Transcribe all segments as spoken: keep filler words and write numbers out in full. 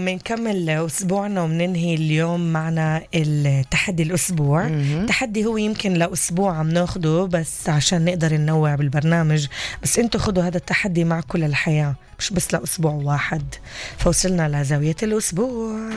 منكمل أسبوعنا ومننهي اليوم معنا التحدي الأسبوع. التحدي هو يمكن لأسبوع عم ناخده بس عشان نقدر ننوع بالبرنامج، بس انتوا خدوا هذا التحدي مع كل الحياة مش بس لأسبوع واحد. فوصلنا لزاوية الأسبوع.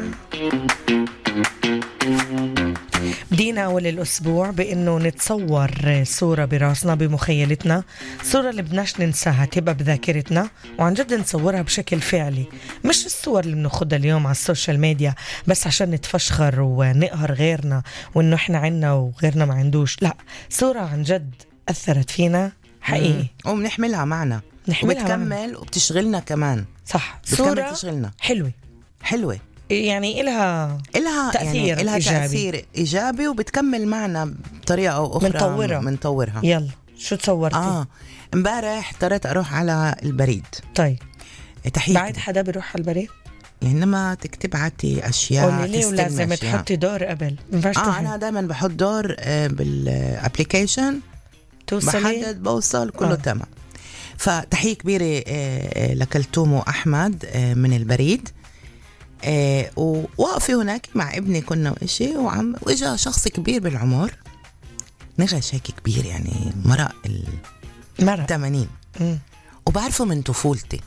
بدينا أول الأسبوع بأنه نتصور صورة براسنا بمخيلتنا، صورة اللي بدناش ننساها تبقى بذاكرتنا وعن جد نصورها بشكل فعلي، مش الصور اللي بناخدها اليوم على السوشيال ميديا بس عشان نتفشخر ونقهر غيرنا وإنه إحنا عنا وغيرنا ما عندوش. لا، صورة عن جد أثرت فينا حقيقي وبنحملها معنا وبتكمل وبتشغلنا كمان. صح، صورة تشغلنا حلوة حلوة يعني إلها إلها تأثير يعني إلها إيجابي. تأثير إيجابي وبتكمل معنا بطريقة أو أخرى. منطورها منطورها. يلا شو تصورتي؟ آه امبارح اضطريت أروح على البريد. طيب تحية بعد حدا بيروح على البريد؟ يعني لما تكتبعتي أشياء قولي ليه ولازم تحطي دور قبل؟ آه أنا دائما بحط دور آه بالابليكيشن، توصلي بحدد بوصل كله آه. تمام. فتحية كبيرة آه لكلتومو أحمد آه من البريد. آه ووقفي هناك مع ابني كنا وإشي وعم وإجا شخص كبير بالعمر، نغش هيك كبير يعني مرق الثمانين وبعرفه من طفولتي،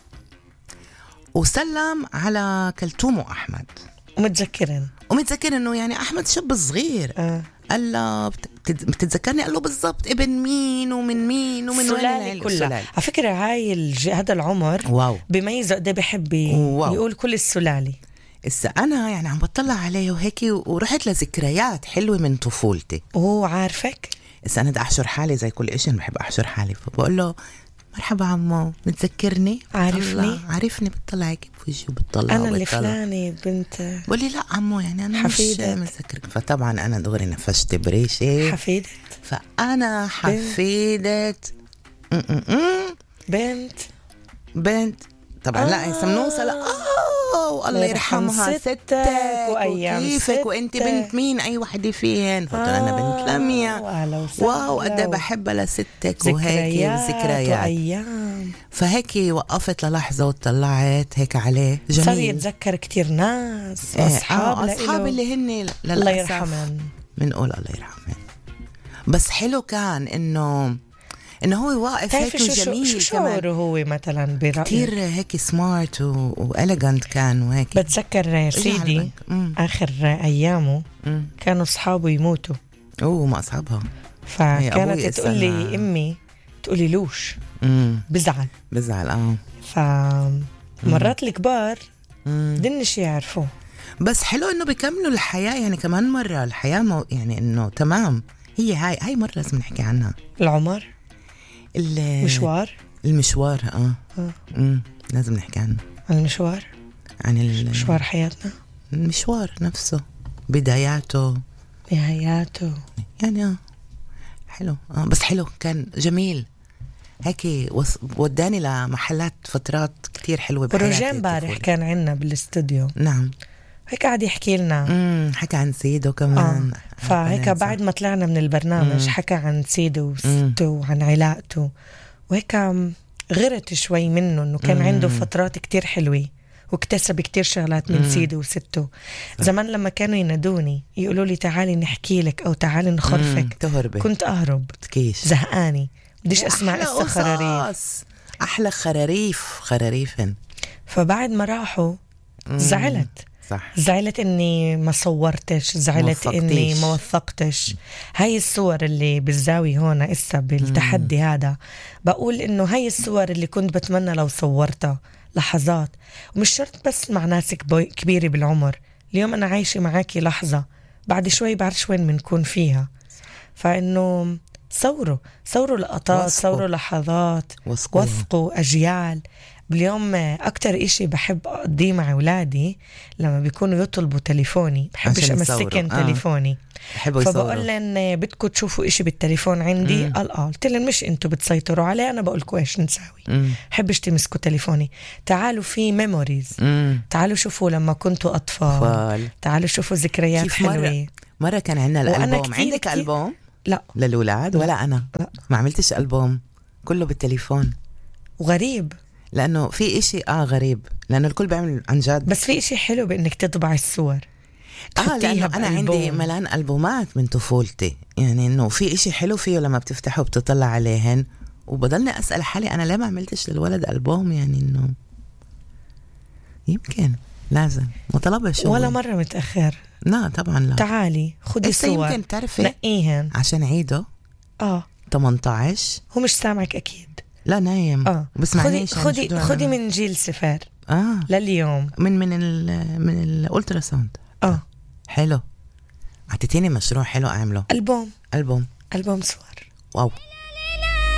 وسلم على كلتومو أحمد ومتذكرين ومتذكر إنه يعني أحمد شاب صغير. آه. قال له بتتذكرني؟ قال له بالضبط ابن مين ومن مين ومن وين العيلة كلها. على فكرة هاي الج... هذا العمر واو بميزه قد بحب يقول كل السلالة. إسا أنا يعني عم بطلع عليه وهيك ورحت لذكريات حلوة من طفولتي وهو عارفك. إسا أنا بدي أحشر حالي زي كل إشي، بحب أحشر حالي، فبقول له مرحبا عمو، متذكرني؟ عارفني عارفني بتطلع هيك بوجهي وبتطلع أنا اللي فلاني بنت. بقول لي لا عمو يعني أنا حفيدة. مش متذكرك. فطبعا أنا دغري نفشت بريشي حفيدة. فأنا حفيدة بنت بنت طبعا. آه. لا هسه بنوصل اه الله يرحمها ستك وايام كيفك وانت بنت مين اي وحده فيهن؟ قلت آه. انا بنت لميا. واو قد ايه بحبها لستك وهيك وذكريات وايام. فهيك وقفت للحظه وطلعت هيك عليه جميل. صار يتذكر كتير ناس اصحاب آه اصحاب اللي هن الله يرحمن بنقول الله يرحمن. بس حلو كان انه انه هو واقف هيك جميل. شو شعوره هو مثلا برأيك؟ كتير هيك سمارت وإليجانت كان وهيك. بتذكر سيدي آخر أيامه مم. كانوا أصحابه يموتوا. أوه ما أصحابها. فكانت تقول لي أمي تقولي لوش مم. بزعل بزعل آه فمرات الكبار دنش يعرفوه. بس حلو إنه بيكملوا الحياة يعني كمان مرة الحياة مو يعني إنه تمام. هي هاي هاي مرة لازم نحكي عنها. العمر المشوار المشوار اه, آه. امم لازم نحكي عنه. عن المشوار عن مشوار حياتنا، المشوار نفسه، بداياته نهاياته يعني اه حلو اه بس حلو كان جميل هيك وص... وداني لمحلات فترات كتير حلوة بحياتي. بروجين بارح كان عنا بالاستوديو. نعم هيك قاعد يحكي لنا امم حكى عن سيده كمان آه. فهيك بعد ما طلعنا من البرنامج مم. حكى عن سيده وسته وعن علاقته وهيك غرت شوي منه انه كان مم. عنده فترات كتير حلوة واكتسب كتير شغلات من مم. سيده وسته. زمان لما كانوا ينادوني يقولوا لي تعالي نحكي لك او تعالي نخرفك تهربي. كنت اهرب تكيش زهقاني بديش اسمع اسا خراريف. احلى خراريف خراريفن. فبعد ما راحوا زعلت صح. زعلت اني ما صورتش، زعلت اني ما وثقتش. هاي الصور اللي بالزاوية هون اسا بالتحدي مم. هذا بقول انه هاي الصور اللي كنت بتمنى لو صورتها لحظات، ومش شرط بس مع ناس كبيرة بالعمر. اليوم انا عايشة معاكي لحظة بعد شوي بعرفش وين منكون فيها. فانه صوروا صوروا لقطات، صوروا لحظات، وثقوا أجيال. باليوم أكتر إشي بحب أقضيه مع أولادي لما بيكونوا يطلبوا تليفوني، بحبش أمسكن آه. تليفوني فبقول لن بدكم تشوفوا إشي بالتليفون عندي. قال آه قلت لهم مش أنتوا بتسيطروا عليه، أنا بقولكوا إيش نساوي. بحبش تمسكوا تليفوني. تعالوا في ميموريز، تعالوا شوفوا لما كنتوا أطفال فال. تعالوا شوفوا ذكريات حلوة. مرة, مرة كان عندنا الألبوم. عندك كتير ألبوم؟ لا للولاد ولا أنا لا. ما عملتش ألبوم، كله بالتليفون. وغريب لانه في اشي اه غريب، لانه الكل بيعمل عن جد. بس في اشي حلو بانك تطبع الصور اه لانه انا عندي ملان البومات من طفولتي، يعني انه في اشي حلو فيه لما بتفتحه وبتطلع عليهن، وبضلني اسال حالي انا ليه ما عملتش للولد البوم، يعني انه يمكن لازم مطلبه شو ولا مره متاخر. لا طبعا لا. تعالي خدي صور يمكن تعرفي نقيهن عشان عيده اه ثمانية عشر. هو مش سامعك اكيد. لا نايم. اه خدي خدي خدي من جيل صفر اه لليوم، من من ال من الالترا ساوند. اه حلو، اعطيتيني مشروع حلو اعمله. البوم البوم البوم صور. واو.